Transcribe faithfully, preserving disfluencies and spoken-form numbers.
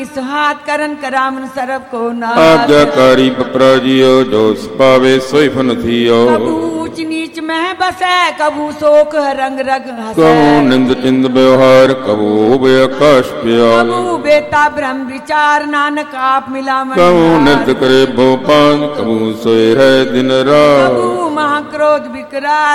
ਸੁਹਾਤ ਕਰਨ ਕਰਾਮਨ ਸਰਬ ਕੋ ਨਾਥ। ਆਗਿਆਕਾਰੀ ਪਪਰਾਜੀਓ ਜੋ ਸਪਾਵੇ ਸੋਈ ਫਨ ਥੀਓ। ਕਬੂ ਊਚ ਨੀਚ ਮਹਿ ਬਸੈ ਕਬੂ ਸੋਖ ਰੰਗ ਰਗ ਹਸੈ। ਕਬੂ ਨਿੰਦ ਚਿੰਦ ਵਿਵਹਾਰ ਕਬੂ ਬੇ ਆਕਾਸ਼ ਪਿਆਲ। ਕਬੂ ਬੇਤਾ ਬ੍ਰਹਮ ਵਿਚਾਰ ਨਾਨਕ ਆਪ ਮਿਲਾਵਨ। ਕਬੂ ਨਿਤ ਕਰੇ ਭੋਪਾਨ ਕਬੂ ਸੋਏ ਰਹਿ ਦਿਨ ਰਾਤ। ਕਬੂ ਮਹਾ ਕ੍ਰੋਧ ਵਿਕਰਾਲ